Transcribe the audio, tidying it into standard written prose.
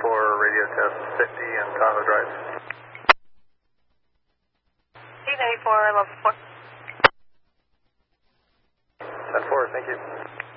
radio test 50 and Tahoe Drive. 894, level 4. 10-4, thank you.